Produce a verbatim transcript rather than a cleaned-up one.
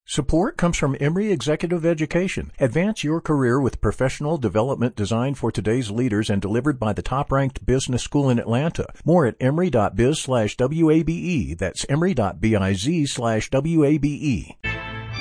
Support comes from Emory Executive Education. Advance your career with professional development designed for today's leaders and delivered by the top-ranked business school in Atlanta. More at emory.biz slash WABE. That's emory.biz slash WABE.